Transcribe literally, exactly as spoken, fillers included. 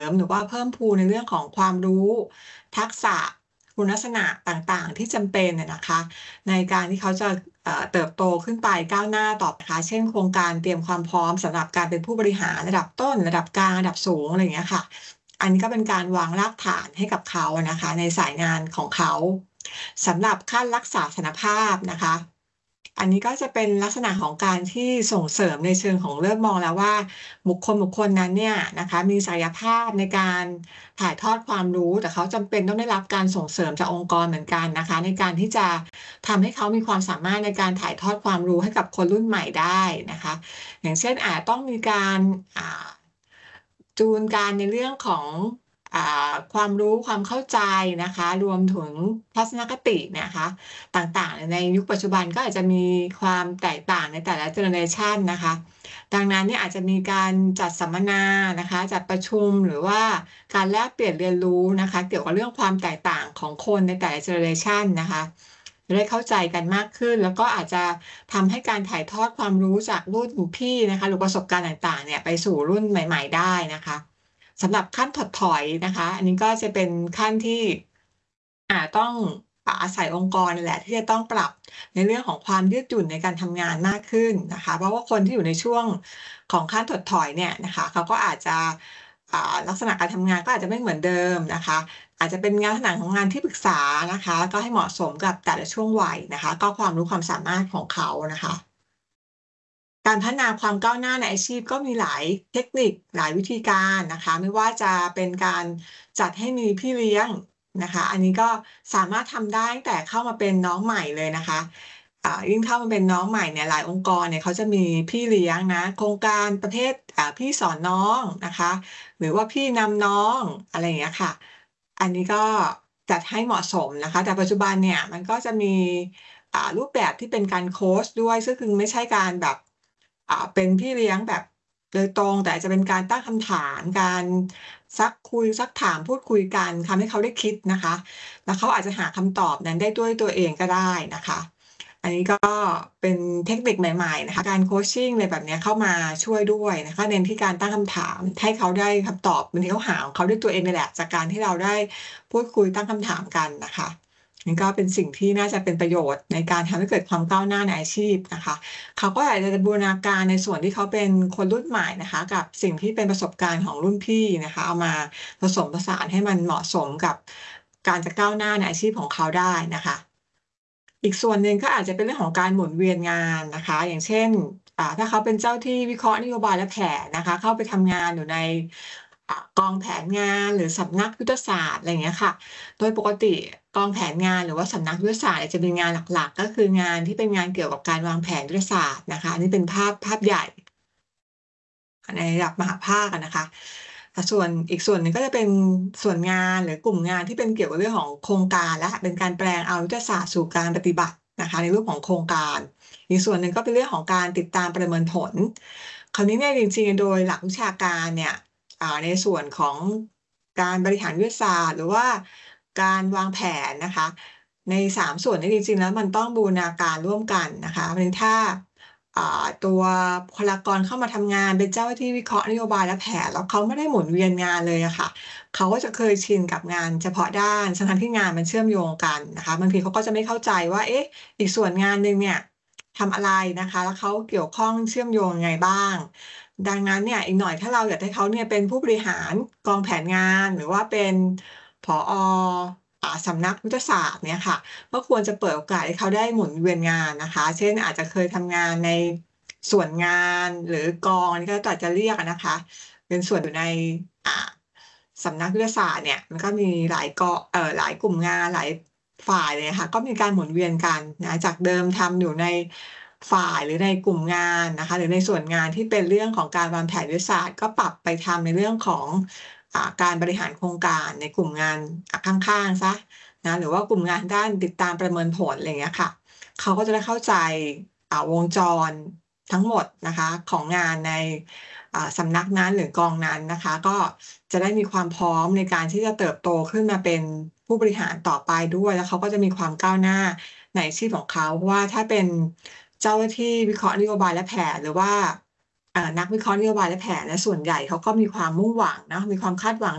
ริมหรือว่าเพิ่มพูนในเรื่องของความรู้ทักษะคุณลักษณะต่างๆที่จำเป็นอะนะคะในการที่เขาจะเอ่อเติบโตขึ้นไปก้าวหน้าต่อนะคะเช่นโครงการเตรียมความพร้อมสำหรับการเป็นผู้บริหารระดับต้นระดับกลางระดับสูงอะไรอย่างเงี้ยค่ะอันนี้ก็เป็นการวางรากฐานให้กับเขาอะนะคะในสายงานของเขาสำหรับขั้นรักษาสนภาพนะคะอันนี้ก็จะเป็นลักษณะของการที่ส่งเสริมในเชิงของเริ่มมองแล้วว่าบุคคลบุคคลนั้นเนี่ยนะคะมีศักยภาพในการถ่ายทอดความรู้แต่เขาจำเป็นต้องได้รับการส่งเสริมจากองค์กรเหมือนกันนะคะในการที่จะทำให้เขามีความสามารถในการถ่ายทอดความรู้ให้กับคนรุ่นใหม่ได้นะคะอย่างเช่นอาจต้องมีการอ่าจูนกันในเรื่องของอ่าความรู้ความเข้าใจนะคะรวมถึงทัศนคตินะคะต่างๆในยุคปัจจุบันก็อาจจะมีความแตกต่างในแต่ละเจเนอเรชันนะคะดังนั้นเนี่ยอาจจะมีการจัดสัมมนานะคะจัดประชุมหรือว่าการแลกเปลี่ยนเรียนรู้นะคะเกี่ยวกับเรื่องความแตกต่างของคนในแต่ละเจเนอเรชันนะคะจะได้เข้าใจกันมากขึ้นแล้วก็อาจจะทำให้การถ่ายทอดความรู้จากรุ่นพี่นะคะหรือประสบการณ์ต่างๆเนี่ยไปสู่รุ่นใหม่ๆได้นะคะสำหรับขั้นถดถอยนะคะอันนี้ก็จะเป็นขั้นที่อ่าต้องอ่าอาศัยองค์กรนี่แหละที่จะต้องปรับในเรื่องของความยืดหยุ่นในการทำงานมากขึ้นนะคะเพราะว่าคนที่อยู่ในช่วงของขั้นถดถอยเนี่ยนะคะเขาก็อาจจะอ่าลักษณะการทำงานก็อาจจะไม่เหมือนเดิมนะคะอาจจะเป็นงานลักษณะของงานที่ปรึกษานะคะแล้วก็ให้เหมาะสมกับแต่ละช่วงวัยนะคะก็ความรู้ความสามารถของเขานะคะ การพัฒนาความก้าวหน้าในอาชีพก็มีหลายเทคนิคหลายวิธีการนะคะไม่ว่าจะเป็นการจัดให้มีพี่เลี้ยงนะคะอันนี้ก็สามารถทำได้ตั้งแต่เข้ามาเป็นน้องใหม่เลยนะคะอ่ายิ่งเข้ามาเป็นน้องใหม่เนี่ยหลายองค์กรเนี่ยเขาจะมีพี่เลี้ยงนะโครงการประเภทอ่าพี่สอนน้องนะคะหรือว่าพี่นำน้องอะไรอย่างเงี้ยค่ะอันนี้ก็จัดให้เหมาะสมนะคะแต่ปัจจุบันเนี่ยมันก็จะมีอ่ารูปแบบที่เป็นการโคชด้วยซึ่งคือไม่ใช่การแบบ อ่าเป็นพี่เลี้ยงแบบโดยตรงแต่อาจจะเป็นการตั้งคำถามการซักคุยซักถามพูดคุยกันทำให้เขาได้คิดนะคะแล้วเขาอาจจะหาคำตอบนั้นได้ด้วยตัวเองก็ได้นะคะอันนี้ก็เป็นเทคนิคใหม่ๆนะคะการโคชชิงอะไรแบบเนี้ยเข้ามาช่วยด้วยนะคะเน้นที่การตั้งคำถามให้เขาได้คำตอบบางทีเขาหาของเขาด้วยตัวเองนี่แหละจากการที่เราได้พูดคุยตั้งคำถามกันนะคะนี่ก็เป็นสิ่งที่น่าจะเป็นประโยชน์ในการทำให้เกิดความก้าวหน้าในอาชีพนะคะ เขาก็อาจจะบูรณาการในส่วนที่เขาเป็นคนรุ่นใหม่นะคะกับสิ่งที่เป็นประสบการณ์ของรุ่นพี่นะคะเอามาผสมผสานให้มันเหมาะสมกับการจะก้าวหน้าในอาชีพของเขาได้นะคะ อีกส่วนหนึ่งก็อาจจะเป็นเรื่องของการหมุนเวียนงานนะคะอย่างเช่นอ่าถ้าเขาเป็นเจ้าที่วิเคราะห์นโยบายและแผนนะคะเข้าไปทำงานอยู่ในอ่ากองแผนงานหรือสำนักยุทธศาสตร์อะไรอย่างเงี้ยค่ะโดยปกติกองแผนงานหรือว่าสำนักยุทธศาสตร์เนี่ยจะมีงานหลักๆก็คืองานที่เป็นงานเกี่ยวกับการวางแผนยุทธศาสตร์นะคะอันนี้เป็นภาพภาพใหญ่ ในระดับมหาภาคอะนะคะแต่ส่วนอีกส่วนหนึ่งก็จะเป็นส่วนงานหรือกลุ่มงานที่เป็นเกี่ยวกับเรื่องของโครงการและเป็นการแปลงเอายุทธศาสตร์สู่การปฏิบัตินะคะในรูปของโครงการอีกส่วนหนึ่งก็เป็นเรื่องของการติดตามประเมินผลคราวนี้เนี่ยจริงๆโดยหลักวิชาการเนี่ยอ่าในส่วนของการบริหารยุทธศาสตร์หรือว่าการวางแผนนะคะในสามส่วนนี้จริงๆแล้วมันต้องบูรณาการร่วมกันนะคะเพราะฉะนั้นถ้า อ่าตัวบุคลากรเข้ามาทำงานเป็นเจ้าหน้าที่วิเคราะห์นโยบายและแผนแล้วเขาไม่ได้หมุนเวียนงานเลยอะค่ะเขาก็จะเคยชินกับงานเฉพาะด้านทั้งๆที่งานมันเชื่อมโยงกันนะคะบางทีเขาก็จะไม่เข้าใจว่าเอ๊ะอีกส่วนงานหนึ่งเนี่ยทำอะไรนะคะแล้วเขาเกี่ยวข้องเชื่อมโยงยังไงบ้างดังนั้นเนี่ยอีกหน่อยถ้าเราอยากให้เขาเนี่ยเป็นผู้บริหารกองแผนงานหรือว่าเป็นผออ่าสำนักยุทธศาสตร์เนี่ยค่ะ ก็ควรจะเปิดโอกาสให้เขาได้หมุนเวียนงานนะคะ เช่นอาจจะเคยทำงานในส่วนงานหรือกองอันนี้ก็แต่จะเรียกอะนะคะ เป็นส่วนอยู่ในอ่าสำนักวิทยาศาสตร์เนี่ยมันก็มีหลายกอเอ่อหลายกลุ่มงานหลายฝ่ายเลยค่ะก็มีการหมุนเวียนกันนะจากเดิมทำอยู่ในฝ่ายหรือในกลุ่มงานนะคะหรือในส่วนงานที่เป็นเรื่องของการวางแผนยุทธศาสตร์ก็ปรับไปทำในเรื่องของอ่าการบริหารโครงการในกลุ่มงานอ่าข้างๆเสีย นะหรือว่ากลุ่มงานด้านติดตามประเมินผลอะไรอย่างเงี้ยค่ะเขาก็จะได้เข้าใจอ่าวงจรทั้งหมดนะคะของงานในอ่าสำนักนั้นหรือกองนั้นนะคะก็จะได้มีความพร้อมในการที่จะเติบโตขึ้นมาเป็นผู้บริหารต่อไปด้วยแล้วเขาก็จะมีความก้าวหน้าในอาชีพของเขาเพราะว่าถ้าเป็นเจ้าหน้าที่วิเคราะห์นโยบายและแผนหรือว่าอ่านักวิเคราะห์นโยบายและแผนเนี่ยส่วนใหญ่เขาก็มีความมุ่งหวังเนาะมีความคาดหวัง